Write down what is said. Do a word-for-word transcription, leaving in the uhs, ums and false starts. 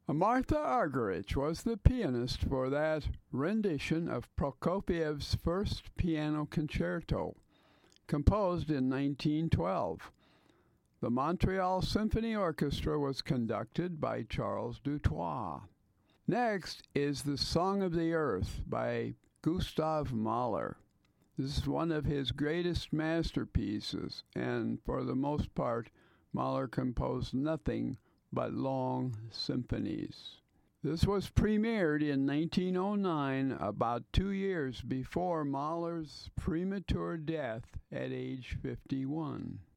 Martha Argerich was the pianist for that rendition of Prokofiev's first piano concerto, composed in nineteen twelve. The Montreal Symphony Orchestra was conducted by Charles Dutoit. Next is The Song of the Earth by Gustav Mahler. This is one of his greatest masterpieces, and for the most part, Mahler composed nothing but long symphonies. This was premiered in nineteen oh nine, about two years before Mahler's premature death at age fifty-one.